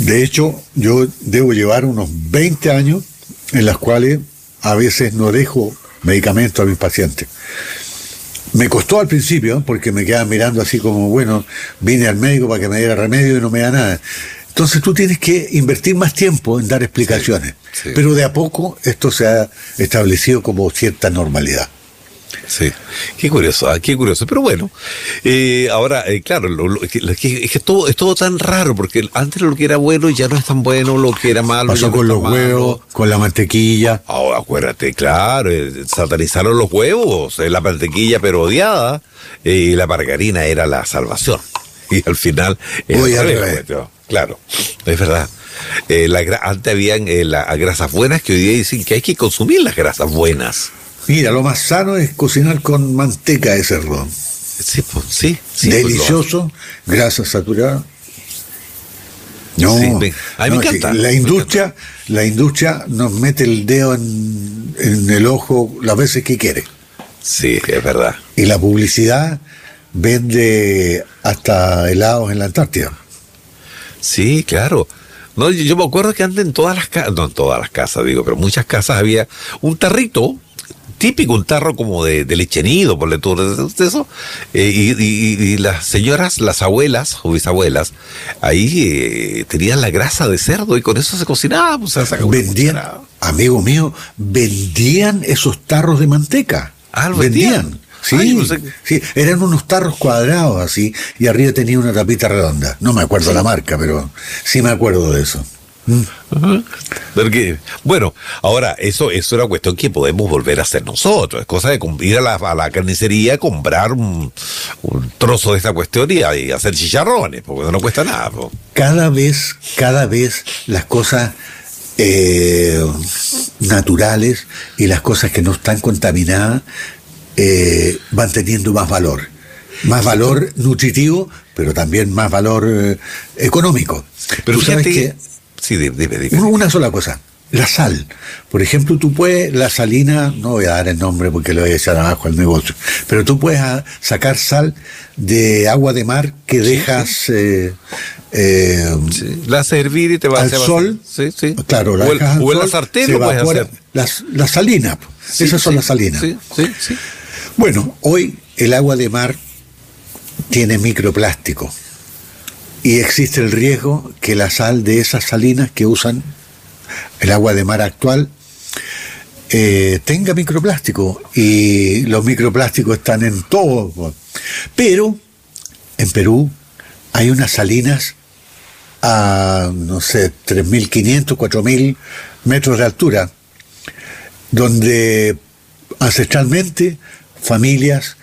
De hecho, yo debo llevar unos 20 años en las cuales a veces no dejo medicamentos a mis pacientes. Me costó al principio, porque me quedaban mirando así como, bueno, vine al médico para que me diera remedio y no me da nada. Entonces tú tienes que invertir más tiempo en dar explicaciones. Sí. Pero de a poco esto se ha establecido como cierta normalidad. Sí, qué curioso, qué curioso. Pero bueno, ahora, claro, es que todo es todo tan raro, porque antes lo que era bueno ya no es tan bueno, lo que era malo Pasó ya no con es tan los huevos, malo. con la mantequilla. Ahora, acuérdate, claro, satanizaron los huevos, la mantequilla pero odiada, y la margarina era la salvación. Y al final, Hoy al al revés. revés. Claro, es verdad. Antes habían las grasas buenas, que hoy día dicen que hay que consumir las grasas buenas. Mira, lo más sano es cocinar con manteca de cerdo. Sí, pues, sí. Delicioso, grasa saturada. No, Sí, a mí me sí, encanta. la industria nos mete el dedo en el ojo las veces que quiere. Sí, es verdad. Y la publicidad vende hasta helados en la Antártida. Sí, claro. No, yo me acuerdo que antes en todas las casas, no en todas las casas, digo, pero muchas casas había un tarrito típico, un tarro como de leche nido, por eso, y las señoras, las abuelas o bisabuelas, ahí tenían la grasa de cerdo y con eso se cocinaba, pues se sacaba una Vendían, cucharada. amigo mío, vendían esos tarros de manteca. ¿Lo vendían? Sí, Ay, no sé qué. sí, eran unos tarros cuadrados así, y arriba tenía una tapita redonda. No me acuerdo la marca, pero sí me acuerdo de eso. Porque, bueno, ahora, eso es una cuestión que podemos volver a hacer nosotros. Es cosa de ir a la carnicería, comprar un trozo de esta cuestión y hacer chicharrones, porque no cuesta nada. Po. Cada vez las cosas naturales y las cosas que no están contaminadas van teniendo más valor. Más valor nutritivo, pero también más valor económico. Pero Tú sabes fíjate que sí, dime. una sola cosa, la sal. Por ejemplo, tú puedes, la salina, no voy a dar el nombre porque le voy a echar abajo al negocio, pero tú puedes sacar sal de agua de mar que dejas Sí, la haces hervir y te va a al hacer sol. Sí. Claro, la O dejas al en la sol, sartén se lo puedes evapora. hacer. Las salinas, Sí, esas son sí, las salinas. Sí. Bueno, hoy el agua de mar tiene microplástico y existe el riesgo que la sal de esas salinas que usan el agua de mar actual tenga microplástico, y los microplásticos están en todo. Pero en Perú hay unas salinas a, no sé, 3.500, 4.000 metros de altura, donde ancestralmente familias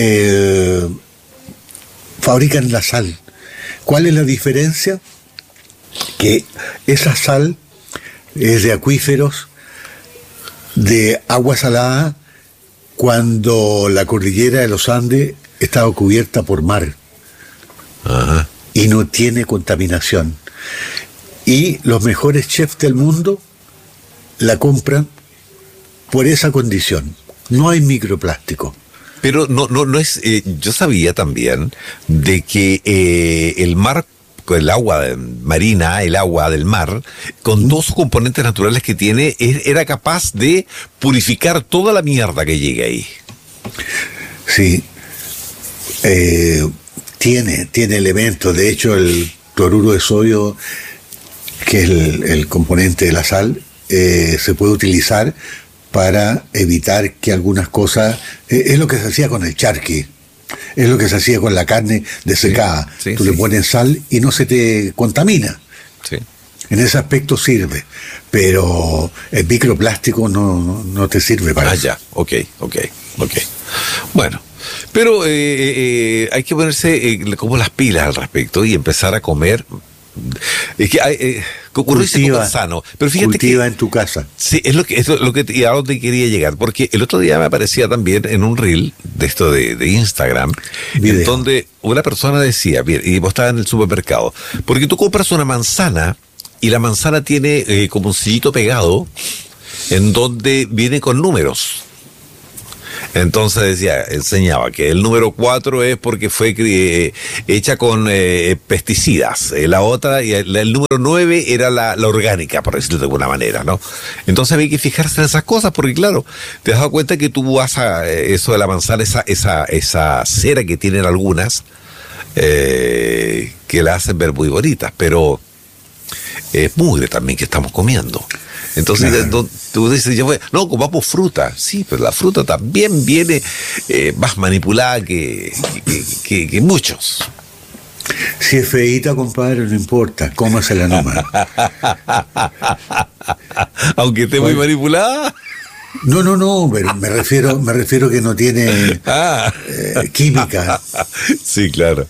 fabrican la sal. ¿Cuál es la diferencia? Que esa sal es de acuíferos de agua salada cuando la cordillera de los Andes estaba cubierta por mar. Ajá. Y no tiene contaminación. Y los mejores chefs del mundo la compran por esa condición. No hay microplástico. Pero no es. Yo sabía también de que el mar, el agua marina, el agua del mar, con todos sus componentes naturales que tiene, era capaz de purificar toda la mierda que llegue ahí. Sí. Tiene elementos. De hecho, el cloruro de sodio, que es el componente de la sal, se puede utilizar para evitar que algunas cosas... es lo que se hacía con el charqui, es lo que se hacía con la carne desecada. Sí, Tú sí. le pones sal y no se te contamina. Sí. En ese aspecto sirve, pero el microplástico no te sirve para eso. Ya, ok. Bueno, pero hay que ponerse como las pilas al respecto y empezar a comer. Es que ocurrirse Cultiva, comer sano. Pero fíjate cultiva que en tu casa. sí, es lo que y a donde quería llegar, porque el otro día me aparecía también en un reel de esto de Instagram, Video. en donde una persona decía, bien, y vos estabas en el supermercado, porque tú compras una manzana y la manzana tiene como un sellito pegado en donde viene con números. Entonces enseñaba que el número 4 es porque fue hecha con pesticidas. La otra, y el número 9 era la orgánica, por decirlo de alguna manera, ¿no? Entonces había que fijarse en esas cosas, porque claro, te has dado cuenta que tú vas a eso de la manzana, esa cera que tienen algunas, que la hacen ver muy bonitas, pero es mugre también que estamos comiendo. Entonces claro, tú dices, no, comamos fruta. Sí, pero la fruta también viene más manipulada que muchos. Si es feíta, compadre, no importa, cómasela nomás. Aunque esté muy manipulada. No, pero me refiero que no tiene química. Sí, claro.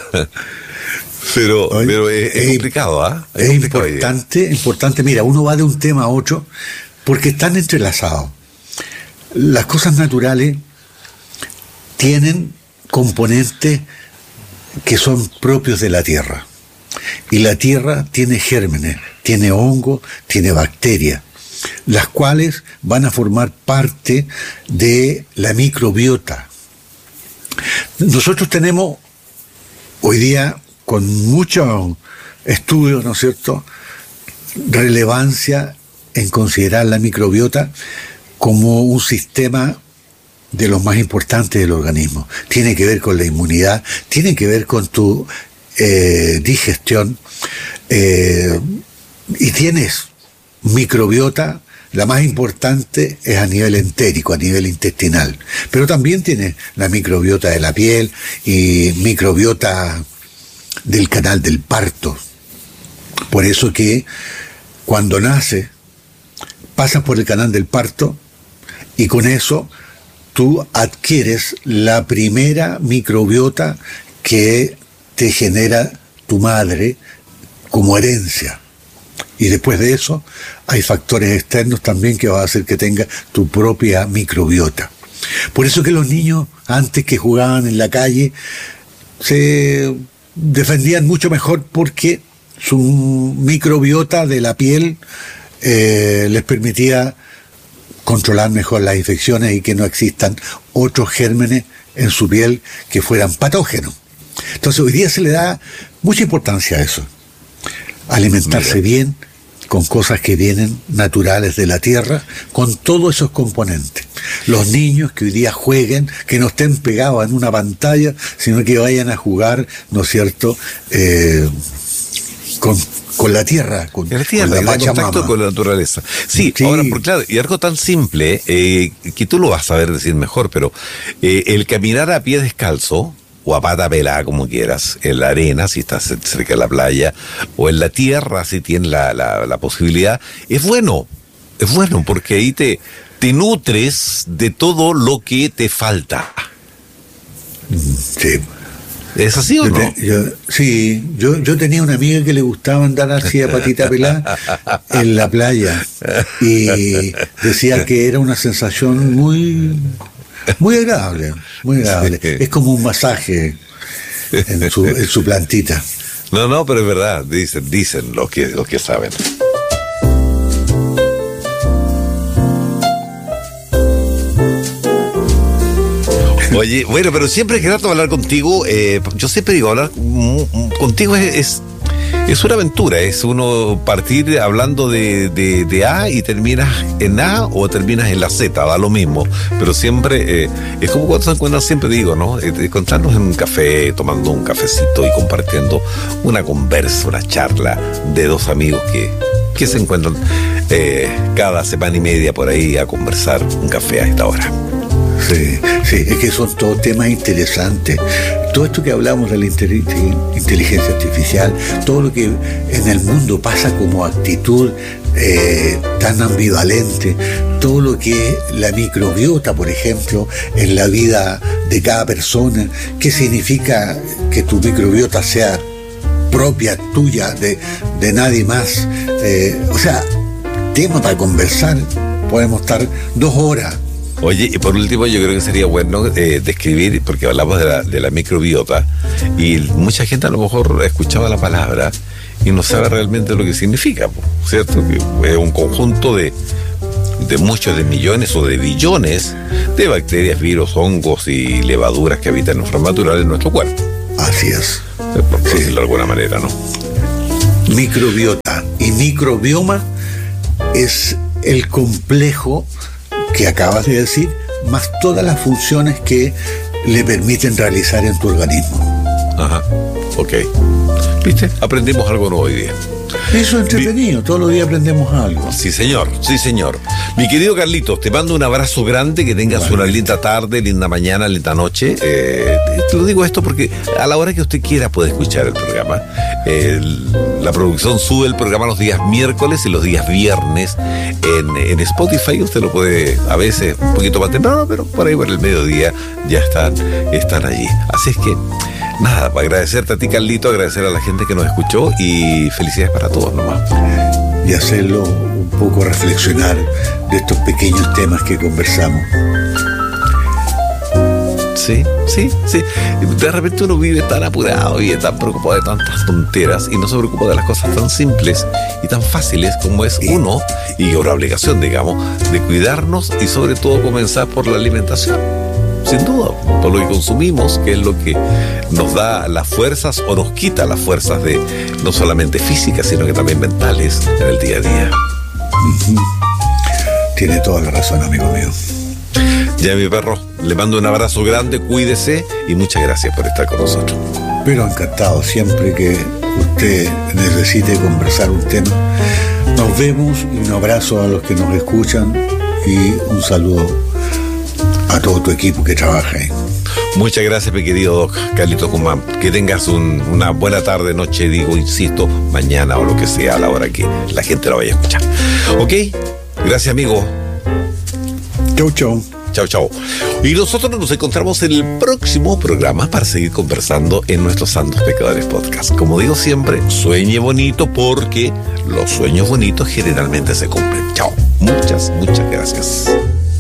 Pero es complicado, ¿ah? Es importante. Mira, uno va de un tema a otro porque están entrelazados. Las cosas naturales tienen componentes que son propios de la tierra. Y la tierra tiene gérmenes, tiene hongos, tiene bacterias, las cuales van a formar parte de la microbiota. Nosotros tenemos hoy día, con muchos estudios, ¿no es cierto?, relevancia en considerar la microbiota como un sistema de los más importantes del organismo. Tiene que ver con la inmunidad, tiene que ver con tu digestión, y tienes microbiota. La más importante es a nivel entérico, a nivel intestinal, pero también tienes la microbiota de la piel y microbiota del canal del parto. Por eso que cuando nace, pasas por el canal del parto y con eso tú adquieres la primera microbiota que te genera tu madre como herencia. Y después de eso hay factores externos también que van a hacer que tengas tu propia microbiota. Por eso que los niños, antes que jugaban en la calle, se defendían mucho mejor porque su microbiota de la piel les permitía controlar mejor las infecciones y que no existan otros gérmenes en su piel que fueran patógenos. Entonces hoy día se le da mucha importancia a eso. Alimentarse bien, con cosas que vienen naturales de la tierra, con todos esos componentes. Los niños que hoy día jueguen, que no estén pegados en una pantalla, sino que vayan a jugar, ¿no es cierto?, con la tierra, con la contacto con la naturaleza. Sí, ahora, por claro, y algo tan simple, que tú lo vas a saber decir mejor, pero el caminar a pie descalzo, o a pata pelada, como quieras, en la arena, si estás cerca de la playa, o en la tierra, si tienes la posibilidad, es bueno, porque ahí te nutres de todo lo que te falta. Sí. ¿Es así o no? Yo tenía una amiga que le gustaba andar así a patita pelada en la playa, y decía que era una sensación muy agradable, muy agradable. Sí. Es como un masaje en su plantita. No, pero es verdad, dicen los que saben. Oye, bueno, pero siempre es grato hablar contigo. Yo siempre digo, hablar contigo es una aventura, es uno partir hablando de A y terminas en A o terminas en la Z, da lo mismo, pero siempre es como cuando se encuentran, siempre digo, ¿no? Encontrarnos en un café, tomando un cafecito y compartiendo una conversa, una charla de dos amigos que se encuentran cada semana y media por ahí a conversar un café a esta hora. Sí, es que son todos temas interesantes. Todo esto que hablamos de la inteligencia artificial, todo lo que en el mundo pasa como actitud tan ambivalente, todo lo que es la microbiota, por ejemplo, en la vida de cada persona, qué significa que tu microbiota sea propia, tuya, de nadie más. O sea, tema para conversar, podemos estar 2 horas. Oye, y por último yo creo que sería bueno describir, porque hablamos de la microbiota, y mucha gente a lo mejor escuchaba la palabra y no sabe realmente lo que significa, ¿cierto? Que es un conjunto de de muchos de millones o de billones de bacterias, virus, hongos y levaduras que habitan en forma natural en nuestro cuerpo. Así es. Por decirlo de alguna manera, ¿no? Microbiota y microbioma es el complejo que acabas de decir, más todas las funciones que le permiten realizar en tu organismo. Ajá, ok. ¿Viste? Aprendimos algo nuevo hoy día. Eso es entretenido, todos los días aprendemos algo. Sí, señor, sí, señor. Mi querido Carlitos, te mando un abrazo grande, que tengas una linda tarde, linda mañana, linda noche. Te lo digo esto porque a la hora que usted quiera puede escuchar el programa. La producción sube el programa los días miércoles y los días viernes en Spotify. Usted lo puede, a veces un poquito más temprano, pero por ahí por el mediodía ya están allí. Así es que nada, para agradecerte a ti, Carlito, agradecer a la gente que nos escuchó y felicidades para todos nomás. Y hacerlo un poco reflexionar de estos pequeños temas que conversamos. Sí. De repente uno vive tan apurado y tan preocupado de tantas tonteras y no se preocupa de las cosas tan simples y tan fáciles como es uno, y una obligación, digamos, de cuidarnos y sobre todo comenzar por la alimentación. Sin duda, por lo que consumimos, que es lo que nos da las fuerzas o nos quita las fuerzas de no solamente físicas, sino que también mentales en el día a día. Tiene toda la razón, amigo mío. Ya, mi perro, le mando un abrazo grande, cuídese y muchas gracias por estar con nosotros. Pero encantado, siempre que usted necesite conversar un tema. Nos vemos y un abrazo a los que nos escuchan y un saludo a todo tu equipo que trabaja ahí. Muchas gracias, mi querido Doc Carlitos Guzmán. Que tengas una buena tarde, noche, insisto, mañana o lo que sea, a la hora que la gente lo vaya a escuchar. ¿Ok? Gracias, amigo. Chau. Chau. Y nosotros nos encontramos en el próximo programa para seguir conversando en nuestros Santos Pecadores Podcast. Como digo siempre, sueñe bonito, porque los sueños bonitos generalmente se cumplen. Chao. Muchas gracias.